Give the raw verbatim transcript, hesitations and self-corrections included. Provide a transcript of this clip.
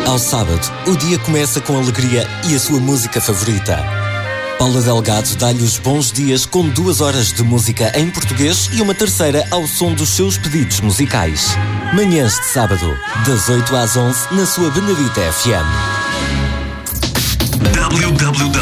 Ao sábado, o dia começa com alegria e a sua música favorita. Paula Delgado dá-lhe os bons dias com duas horas de música em português e uma terceira ao som dos seus pedidos musicais. Manhãs de sábado, das oito às onze, na sua Benedita F M. w w w